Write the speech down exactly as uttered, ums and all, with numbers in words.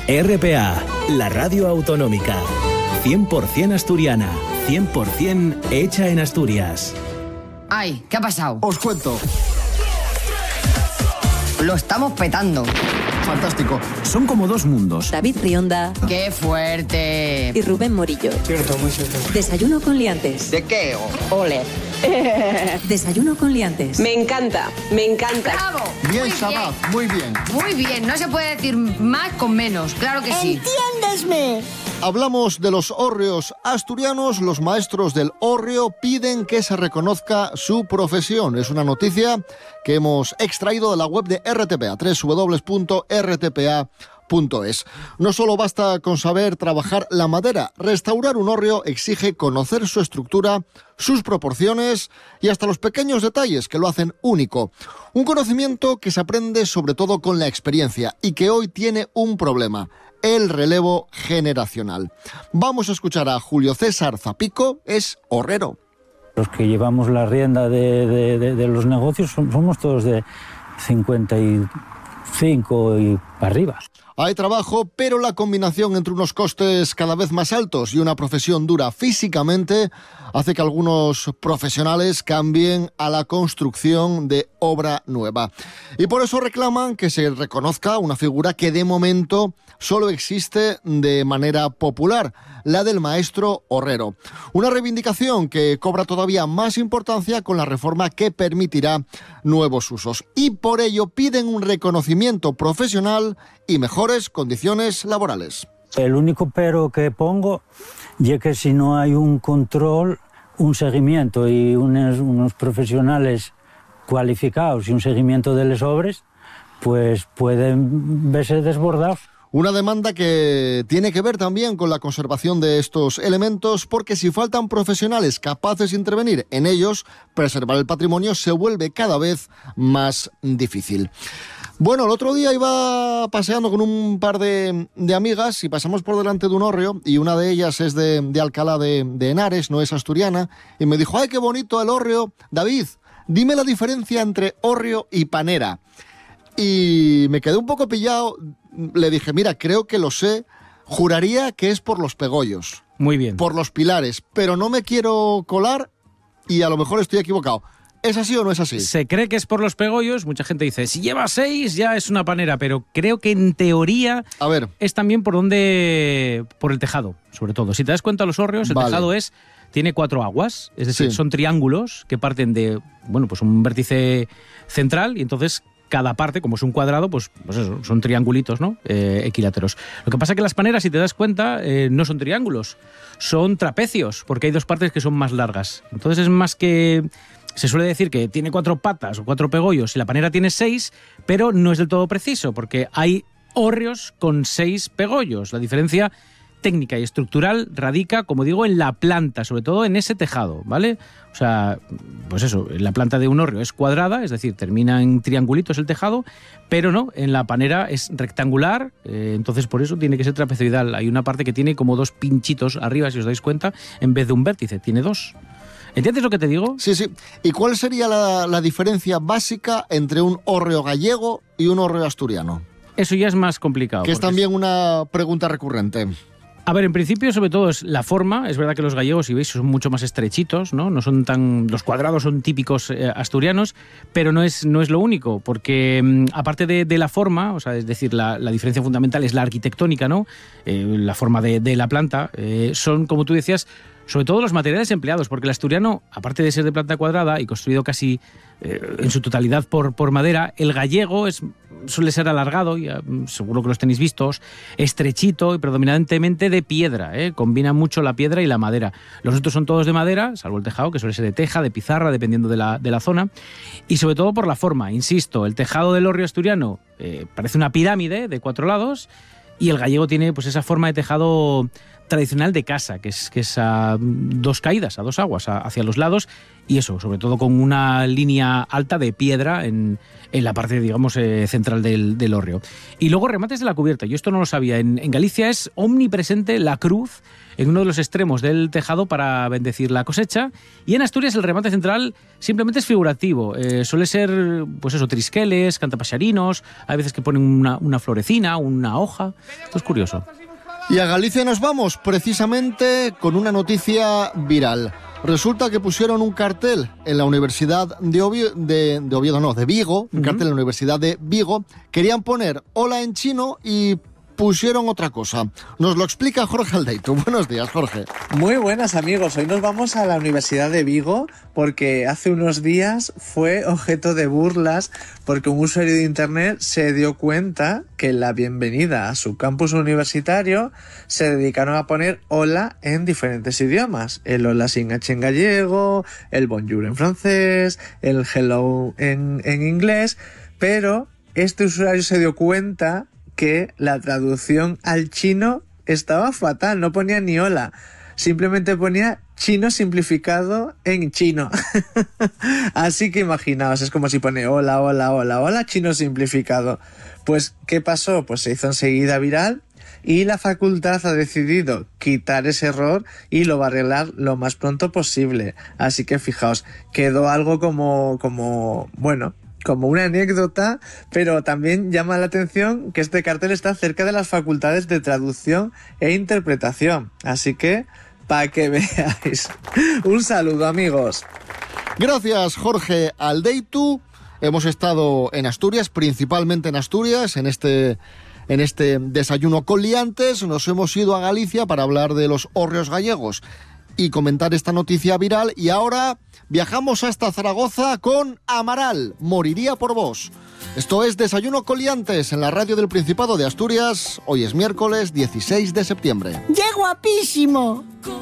R P A, la radio autonómica. cien por ciento asturiana, cien por ciento hecha en Asturias. Ay, ¿qué ha pasado? Os cuento. Lo estamos petando. Fantástico. Son como dos mundos. David Rionda. ¡Qué fuerte! Y Rubén Morillo. Cierto, muy cierto. Desayuno con liantes. ¿De qué? Ole. Desayuno con liantes. Me encanta, me encanta. ¡Bravo! Bien, Muy Shabbat, muy bien. Muy bien, no se puede decir más con menos, claro que sí. ¡Entiéndesme! Hablamos de los hórreos asturianos. Los maestros del hórreo piden que se reconozca su profesión. Es una noticia que hemos extraído de la web de R T P A, doble u doble u doble u punto r t p a punto es. No solo basta con saber trabajar la madera. Restaurar un hórreo exige conocer su estructura, sus proporciones y hasta los pequeños detalles que lo hacen único. Un conocimiento que se aprende sobre todo con la experiencia y que hoy tiene un problema: el relevo generacional. Vamos a escuchar a Julio César Zapico, es horrero. Los que llevamos la rienda de, de, de, de los negocios somos todos de cincuenta y cinco y para arriba. Hay trabajo, pero la combinación entre unos costes cada vez más altos y una profesión dura físicamente hace que algunos profesionales cambien a la construcción de obra nueva. Y por eso reclaman que se reconozca una figura que de momento solo existe de manera popular, la del maestro horrero. Una reivindicación que cobra todavía más importancia con la reforma que permitirá nuevos usos. Y por ello piden un reconocimiento profesional y mejores condiciones laborales. El único pero que pongo es que si no hay un control, un seguimiento y unos, unos profesionales cualificados y un seguimiento de las obras, pues pueden verse desbordados. Una demanda que tiene que ver también con la conservación de estos elementos, porque si faltan profesionales capaces de intervenir en ellos, preservar el patrimonio se vuelve cada vez más difícil. Bueno, el otro día iba paseando con un par de, de amigas y pasamos por delante de un hórreo y una de ellas es de, de Alcalá de, de Henares, no es asturiana, y me dijo: ¡ay, qué bonito el hórreo! David, dime la diferencia entre hórreo y panera. Y me quedé un poco pillado. Le dije: mira, creo que lo sé, juraría que es por los pegollos. Muy bien. Por los pilares, pero no me quiero colar y a lo mejor estoy equivocado. ¿Es así o no es así? Se cree que es por los pegollos. Mucha gente dice, si lleva seis ya es una panera, pero creo que en teoría a ver. es también por donde, por el tejado, sobre todo. Si te das cuenta, los hórreos, el vale. tejado es tiene cuatro aguas, es decir, sí. son triángulos que parten de, bueno, pues un vértice central y entonces cada parte, como es un cuadrado, pues, pues eso, son triangulitos, ¿no? Eh, equiláteros. Lo que pasa es que las paneras, si te das cuenta, eh, no son triángulos, son trapecios, porque hay dos partes que son más largas. Entonces es más que... Se suele decir que tiene cuatro patas o cuatro pegollos y la panera tiene seis, pero no es del todo preciso, porque hay hórreos con seis pegollos. La diferencia técnica y estructural radica, como digo, en la planta, sobre todo en ese tejado, ¿vale? O sea, pues eso, la planta de un hórreo es cuadrada, es decir, termina en triangulitos el tejado, pero no, en la panera es rectangular, eh, entonces por eso tiene que ser trapezoidal. Hay una parte que tiene como dos pinchitos arriba, si os dais cuenta, en vez de un vértice, tiene dos. ¿Entiendes lo que te digo? Sí, sí. ¿Y cuál sería la, la diferencia básica entre un hórreo gallego y un hórreo asturiano? Eso ya es más complicado. Que es también es... una pregunta recurrente. A ver, en principio, sobre todo, es la forma. Es verdad que los gallegos, si veis, son mucho más estrechitos, ¿no? No son tan... Los cuadrados son típicos eh, asturianos, pero no es, no es lo único, porque mmm, aparte de, de la forma, o sea, es decir, la, la diferencia fundamental es la arquitectónica, ¿no? Eh, la forma de, de la planta. Eh, son, como tú decías, sobre todo los materiales empleados, porque el asturiano, aparte de ser de planta cuadrada y construido casi eh, en su totalidad por, por madera, el gallego es, suele ser alargado, y, seguro que los tenéis vistos, estrechito y predominantemente de piedra, ¿eh? Combina mucho la piedra y la madera. Los otros son todos de madera, salvo el tejado, que suele ser de teja, de pizarra, dependiendo de la, de la zona, y sobre todo por la forma. Insisto, el tejado del hórreo asturiano eh, parece una pirámide de cuatro lados, y el gallego tiene pues esa forma de tejado tradicional de casa, que es, que es a dos caídas, a dos aguas, a, hacia los lados, y eso, sobre todo con una línea alta de piedra en, en la parte, digamos, eh, central del, del hórreo. Y luego remates de la cubierta. Yo esto no lo sabía. En, en Galicia es omnipresente la cruz en uno de los extremos del tejado para bendecir la cosecha, y en Asturias el remate central simplemente es figurativo. Eh, suele ser, pues eso, trisqueles, cantapaxarinos, hay veces que ponen una, una florecina, una hoja. Esto es curioso. Y a Galicia nos vamos precisamente con una noticia viral. Resulta que pusieron un cartel en la Universidad de Oviedo, de, de Oviedo no, de Vigo, un uh-huh. cartel en la Universidad de Vigo. Querían poner hola en chino y pusieron otra cosa. Nos lo explica Jorge Aldeitu. Buenos días, Jorge. Muy buenas, amigos. Hoy nos vamos a la Universidad de Vigo porque hace unos días fue objeto de burlas porque un usuario de internet se dio cuenta que en la bienvenida a su campus universitario se dedicaron a poner hola en diferentes idiomas. El hola sin H en gallego, el bonjour en francés, el hello en, en inglés, pero este usuario se dio cuenta que la traducción al chino estaba fatal, no ponía ni hola, simplemente ponía chino simplificado en chino. Así que imaginaos, es como si pone hola, hola, hola, hola, chino simplificado. Pues, ¿qué pasó? Pues se hizo enseguida viral y la facultad ha decidido quitar ese error y lo va a arreglar lo más pronto posible. Así que fijaos, quedó algo como, como, bueno, como una anécdota, pero también llama la atención que este cartel está cerca de las facultades de traducción e interpretación. Así que, para que veáis. Un saludo, amigos. Gracias, Jorge Aldeitu. Hemos estado en Asturias, principalmente en Asturias, en este, en este desayuno con liantes. Nos hemos ido a Galicia para hablar de los hórreos gallegos y comentar esta noticia viral, y ahora viajamos hasta Zaragoza con Amaral, Moriría por vos. Esto es Desayuno con liantes en la radio del Principado de Asturias. Hoy es miércoles dieciséis de septiembre. ¡Qué guapísimo!